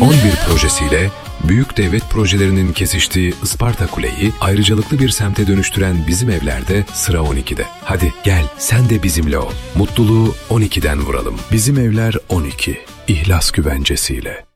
11 projesiyle büyük devlet projelerinin kesiştiği Isparta Kule'yi ayrıcalıklı bir semte dönüştüren Bizim Evler'de sıra 12'de. Hadi gel sen de bizimle ol. Mutluluğu 12'den vuralım. Bizim Evler 12. İhlas güvencesiyle.